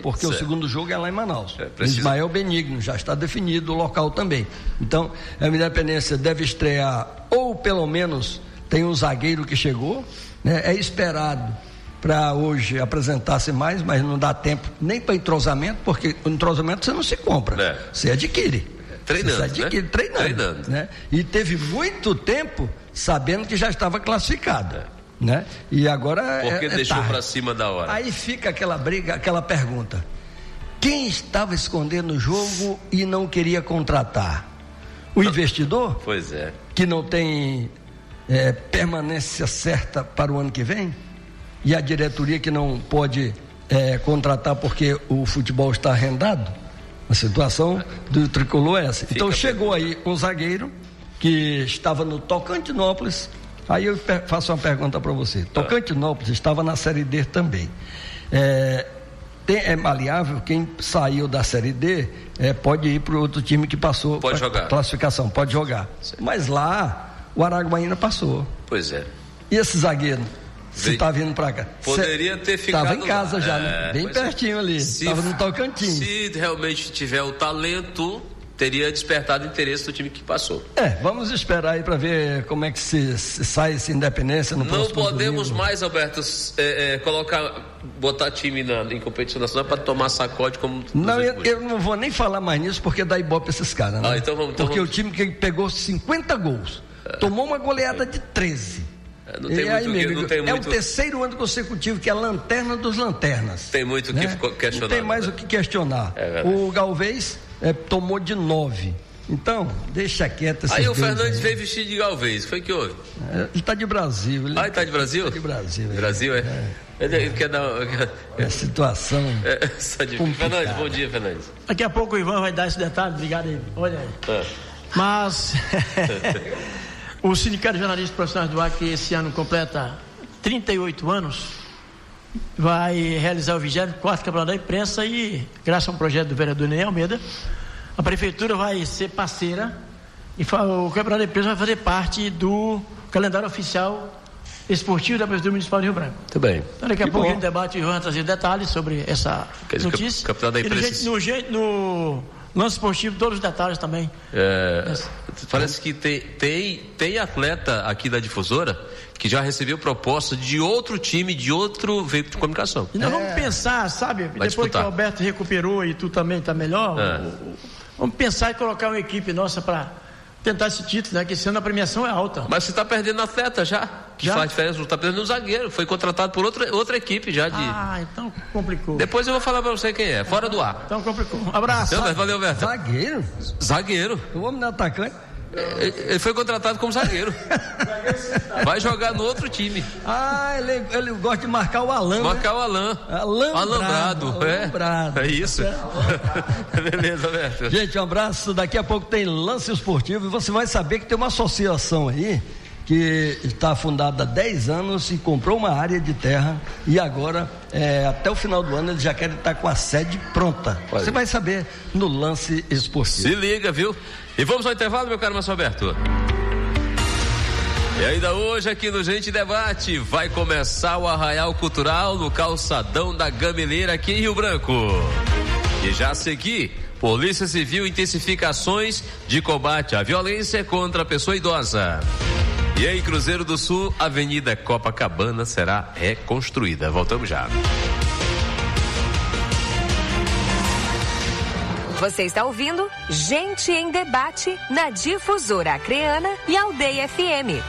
porque certo. O segundo jogo é lá em Manaus. Ismael Benigno, já está definido o local também. Então, a Independência deve estrear, ou pelo menos tem um zagueiro que chegou, né? É esperado para hoje apresentar-se mais, mas não dá tempo nem para entrosamento, porque o entrosamento você não se compra, você adquire. Treinando, treinando. Né? E teve muito tempo sabendo que já estava classificado. Né? E agora porque deixou para cima da hora. Aí fica aquela briga, aquela pergunta: quem estava escondendo o jogo e não queria contratar? O investidor? Pois é. Que não tem permanência certa para o ano que vem? E a diretoria que não pode contratar porque o futebol está arrendado? A situação do Tricolor é essa. Então chegou aí um zagueiro que estava no Tocantinópolis. Aí eu faço uma pergunta para você. Tocantinópolis estava na Série D também. É maleável, quem saiu da Série D pode ir para o outro time que passou. Pode jogar. Classificação, pode jogar. Certo. Mas lá, o Araguaína passou. Pois é. E esse zagueiro? Você está vindo para cá? Poderia ter ficado. Estava em casa já, né? Bem pertinho ali. Estava no Tocantins. Se realmente tiver o talento, teria despertado interesse do time que passou. Vamos esperar aí para ver como é que se sai essa Independência no próximo domingo. Não podemos mais, Alberto, botar time em competição nacional para tomar sacode como... Não, eu não vou nem falar mais nisso, porque dá ibope esses caras, né? Então vamos. Porque o time que pegou 50 gols, tomou uma goleada de 13. Não tem muito. É o terceiro ano consecutivo que é a lanterna dos lanternas. Tem muito o que questionar. Não tem mais o que questionar. O Galvez tomou de 9. Então, deixa quieto esses Aí o Fernandes veio vestido de Galvez. Foi que houve? Ele está de Brasil. Ele está de Brasil? Está de Brasil. Brasil, Ele quer dar... A situação... Fernandes, bom dia, Fernandes. Daqui a pouco o Ivan vai dar esse detalhe. Obrigado aí. Olha aí. Mas... O Sindicato de Jornalistas Profissionais do Acre, que esse ano completa 38 anos, vai realizar o 24º Campeonato da Imprensa e, graças a um projeto do vereador Ney Almeida, a Prefeitura vai ser parceira e o Campeonato da Imprensa vai fazer parte do calendário oficial esportivo da Prefeitura Municipal de Rio Branco. Muito bem. Então, daqui a pouco a gente debate e vai trazer detalhes sobre essa notícia. Campeonato da Imprensa... No lance esportivo, todos os detalhes também. Parece que tem atleta aqui da Difusora que já recebeu proposta de outro time, de outro veículo de comunicação. E nós vamos pensar, sabe, depois que o Alberto recuperou e tu também está melhor, vamos pensar em colocar uma equipe nossa para tentar esse título, né? Que esse ano a premiação é alta. Mas você está perdendo atleta já, faz diferença, não está perdendo um zagueiro, foi contratado por outra equipe já de... então complicou. Depois eu vou falar para você quem é, fora do ar. Então complicou. Um abraço. Valeu, Alberto. Zagueiro? O homem não é atacante? Ele foi contratado como zagueiro. Vai jogar no outro time. Ele gosta de marcar o Alan. Marcar o Alan. Alambrado. É isso. Beleza, Alberto. Gente, um abraço. Daqui a pouco tem lance esportivo e você vai saber que tem uma associação aí que está fundada há 10 anos e comprou uma área de terra e agora, até o final do ano, eles já querem estar com a sede pronta. Você vai saber no lance esportivo. Se liga, viu? E vamos ao intervalo, meu caro Márcio Alberto. E ainda hoje aqui no Gente Debate vai começar o Arraial Cultural no calçadão da Gameleira aqui em Rio Branco. E já a seguir, Polícia Civil intensifica ações de combate à violência contra a pessoa idosa. E em Cruzeiro do Sul, Avenida Copacabana será reconstruída. Voltamos já. Você está ouvindo Gente em Debate na Difusora Acreana e Aldeia FM.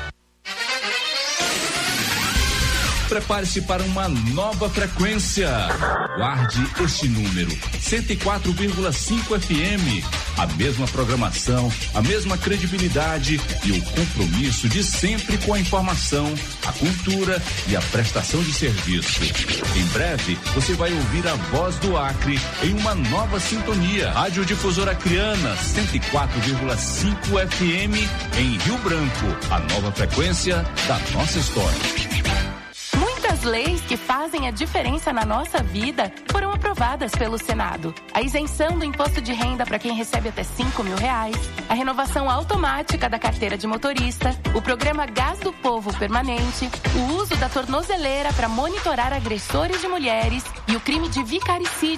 Prepare-se para uma nova frequência. Guarde este número, 104,5 FM. A mesma programação, a mesma credibilidade e o compromisso de sempre com a informação, a cultura e a prestação de serviço. Em breve, você vai ouvir a voz do Acre em uma nova sintonia. Rádio Difusora Acreana, 104,5 FM em Rio Branco. A nova frequência da nossa história. Muitas leis que fazem a diferença na nossa vida foram aprovadas pelo Senado. A isenção do imposto de renda para quem recebe até R$5.000, a renovação automática da carteira de motorista, o programa Gás do Povo permanente, o uso da tornozeleira para monitorar agressores de mulheres e o crime de vicaricídio